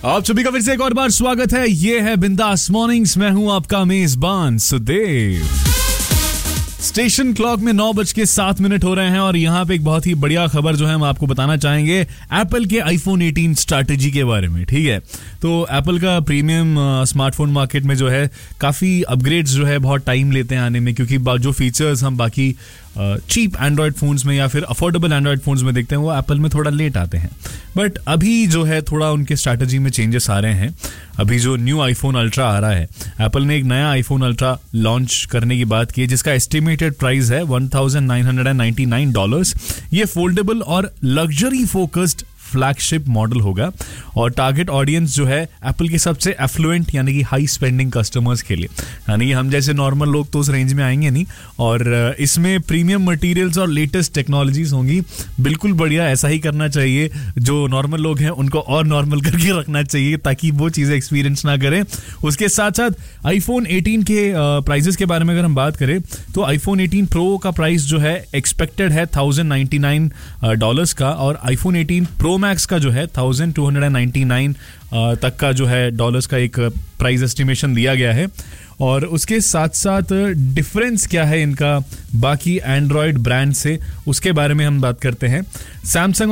आप सभी का फिर से एक और बार स्वागत है। ये है बिंदास मॉर्निंग्स। मैं हूं आपका मेजबान सुदेव। स्टेशन क्लॉक में 9:07 हो रहे हैं और यहाँ पे एक बहुत ही बढ़िया खबर जो है हम आपको बताना चाहेंगे एप्पल के आईफोन 18 स्ट्रैटेजी के बारे में। ठीक है, तो एप्पल का प्रीमियम स्मार्टफोन मार्केट में जो है काफ़ी अपग्रेड्स जो है बहुत टाइम लेते हैं आने में, क्योंकि जो फीचर्स हम बाकी चीप एंड्रॉयड फ़ोन्स में या फिर अफोर्डेबल एंड्रॉयड फ़ोन्स में देखते हैं वो एप्पल में थोड़ा लेट आते हैं। बट अभी जो है थोड़ा उनके स्ट्रैटेजी में चेंजेस आ रहे हैं। अभी जो न्यू आईफोन अल्ट्रा आ रहा है, एप्पल ने एक नया आईफोन अल्ट्रा लॉन्च करने की बात की है जिसका एस्टिमेटेड प्राइस है $1999। ये फोल्डेबल और लग्जरी फोकस्ड फ्लैगशिप मॉडल होगा और टारगेट ऑडियंस जो है एप्पल के सबसे एफ्लुएंट यानी कि हाई स्पेंडिंग कस्टमर्स के लिए, यानी कि हम जैसे नॉर्मल लोग तो उस रेंज में आएंगे नहीं। और इसमें प्रीमियम मटेरियल्स और लेटेस्ट टेक्नोलॉजीज होंगी। बिल्कुल बढ़िया, ऐसा ही करना चाहिए। जो नॉर्मल लोग हैं उनको और नॉर्मल करके रखना चाहिए ताकि वो चीज़ें एक्सपीरियंस ना करें। उसके साथ साथ आईफोन 18 के प्राइजेस के बारे में अगर हम बात करें तो आईफोन 18 प्रो का प्राइस जो है एक्सपेक्टेड है $1,099 का, और आईफोन 18 प्रो मैक्स का जो है 1299 तक का जो है डॉलर्स का एक प्राइस एस्टिमेशन दिया गया है। और उसके साथ साथ डिफरेंस क्या है इनका बाकी एंड्रॉयड ब्रांड से, उसके बारे में हम बात करते हैं। सैमसंग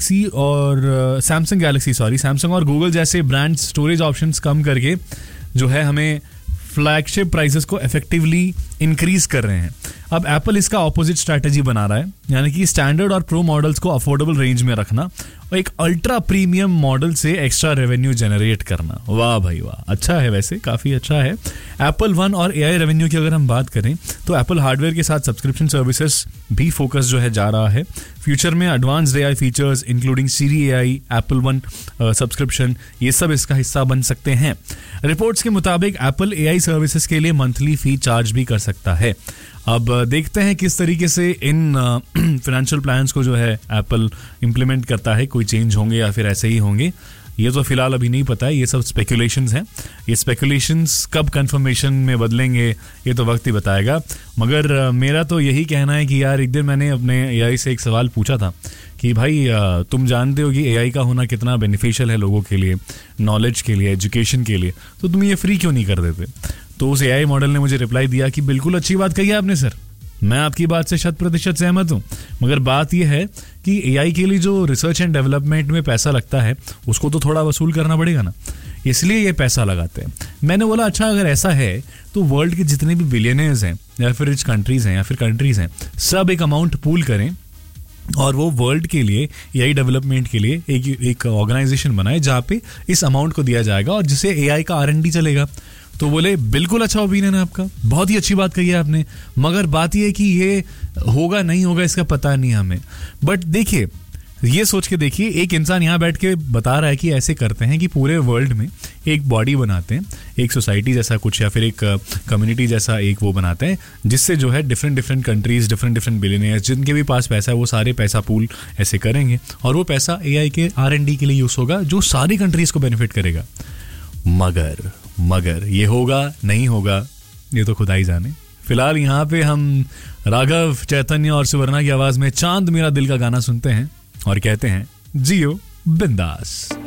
और गूगल जैसे ब्रांड स्टोरेज ऑप्शंस कम करके जो है हमें फ्लैगशिप प्राइसेस को इफेक्टिवली इंक्रीज कर रहे हैं। अब एप्पल इसका ऑपोजिट स्ट्रैटेजी बना रहा है, यानी कि स्टैंडर्ड और प्रो मॉडल्स को अफोर्डेबल रेंज में रखना और एक अल्ट्रा प्रीमियम मॉडल से एक्स्ट्रा रेवेन्यू जनरेट करना। वाह भाई वाह, अच्छा है, वैसे काफ़ी अच्छा है। एप्पल वन और एआई रेवेन्यू की अगर हम बात करें तो एप्पल हार्डवेयर के साथ सब्सक्रिप्शन सर्विसेज भी फोकस जो है जा रहा है। फ्यूचर में एडवांस्ड एआई फीचर्स इंक्लूडिंग सीरी एआई, एप्पल वन सब्सक्रिप्शन, ये सब इसका हिस्सा बन सकते हैं। रिपोर्ट्स के मुताबिक एप्पल एआई सर्विसेज के लिए मंथली फी चार्ज भी कर सकता है। अब देखते हैं किस तरीके से इन फाइनेंशियल प्लान्स को जो है एप्पल इम्प्लीमेंट करता है। कोई चेंज होंगे या फिर ऐसे ही होंगे, ये तो फिलहाल अभी नहीं पता है। ये सब स्पेकुलेशंस हैं। ये स्पेकुलेशंस कब कंफर्मेशन में बदलेंगे ये तो वक्त ही बताएगा। मगर मेरा तो यही कहना है कि यार, एक दिन मैंने अपने एआई से एक सवाल पूछा था कि भाई तुम जानते हो कि एआई का होना कितना बेनिफिशियल है लोगों के लिए, नॉलेज के लिए, एजुकेशन के लिए, तो तुम ये फ्री क्यों नहीं कर देते? तो उस एआई मॉडल ने मुझे रिप्लाई दिया कि बिल्कुल अच्छी बात कही है आपने सर, मैं आपकी बात से 100% सहमत हूँ, मगर बात यह है कि एआई के लिए जो रिसर्च एंड डेवलपमेंट में पैसा लगता है उसको तो थोड़ा वसूल करना पड़ेगा ना, इसलिए ये पैसा लगाते हैं। मैंने बोला अच्छा, अगर ऐसा है तो वर्ल्ड के जितने भी बिलियनर्स हैं या फिर रिच कंट्रीज हैं या फिर कंट्रीज हैं, सब एक अमाउंट पूल करें और वो वर्ल्ड के लिए एआई डेवलपमेंट के लिए एक ऑर्गेनाइजेशन बनाए जहाँ पे इस अमाउंट को दिया जाएगा और जिससे एआई का R&D चलेगा। तो बोले बिल्कुल अच्छा ओपिनियन है आपका, बहुत ही अच्छी बात कही है आपने, मगर बात यह है कि ये होगा नहीं होगा इसका पता नहीं हमें। बट देखिए, ये सोच के देखिए, एक इंसान यहाँ बैठ के बता रहा है कि ऐसे करते हैं कि पूरे वर्ल्ड में एक बॉडी बनाते हैं, एक सोसाइटी जैसा कुछ या फिर एक कम्युनिटी जैसा एक वो बनाते हैं, जिससे जो है डिफरेंट कंट्रीज, डिफरेंट बिलियनियर्स जिनके भी पास पैसा है वो सारे पैसा पूल ऐसे करेंगे और वो पैसा एआई के R&D के लिए यूज होगा जो सारी कंट्रीज को बेनिफिट करेगा। मगर ये होगा नहीं होगा ये तो खुदा ही जाने। फिलहाल यहाँ पे हम राघव, चैतन्य और सुवर्णा की आवाज में चांद मेरा दिल का गाना सुनते हैं और कहते हैं जियो बिंदास।